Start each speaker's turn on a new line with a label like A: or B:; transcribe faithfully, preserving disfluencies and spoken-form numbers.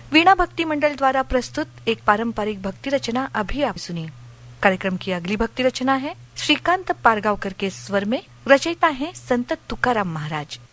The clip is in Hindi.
A: वीणा भक्ति मंडल द्वारा प्रस्तुत एक पारंपरिक भक्ति रचना अभी आप सुनी। कार्यक्रम की अगली भक्ति रचना है श्रीकांत पारगांवकर के स्वर में, रचयिता है संत तुकाराम महाराज।